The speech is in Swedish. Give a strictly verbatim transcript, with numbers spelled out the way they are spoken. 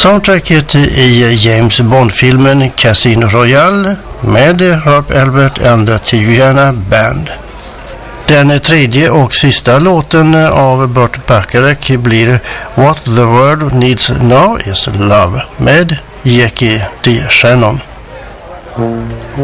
Soundtracket i James Bond-filmen Casino Royale med Herb Alpert and the Tijuana Band. Den tredje och sista låten av Burt Bacharach blir What the World Needs Now Is Love med Jackie DeShannon.